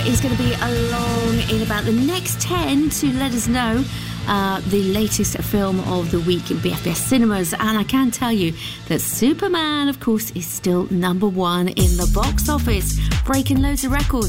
is going to be along in about the next 10 to let us know the latest film of the week in BFBS cinemas. And I can tell you that Superman, of course, is still number one in the box office, breaking loads of records.